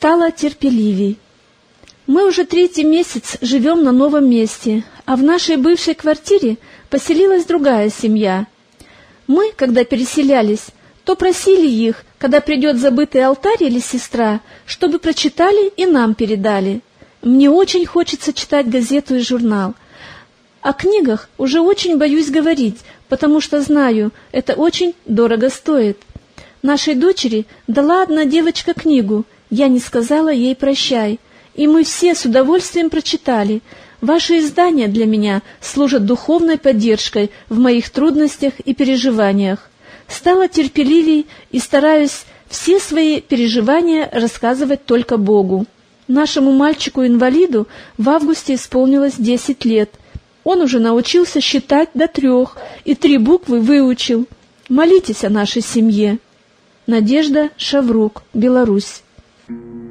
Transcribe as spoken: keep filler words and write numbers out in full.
стала терпеливей. Мы уже третий месяц живем на новом месте, а в нашей бывшей квартире поселилась другая семья. Мы, когда переселялись, то просили их, когда придет забытый алтарь или сестра, чтобы прочитали и нам передали. Мне очень хочется читать газету и журнал. О книгах уже очень боюсь говорить, потому что знаю, это очень дорого стоит. Нашей дочери дала одна девочка книгу, я не сказала ей прощай, и мы все с удовольствием прочитали. Ваши издания для меня служат духовной поддержкой в моих трудностях и переживаниях. Стала терпеливей и стараюсь все свои переживания рассказывать только Богу. Нашему мальчику-инвалиду в августе исполнилось десять лет. Он уже научился считать до трех и три буквы выучил. Молитесь о нашей семье. Надежда Шаврук, Беларусь.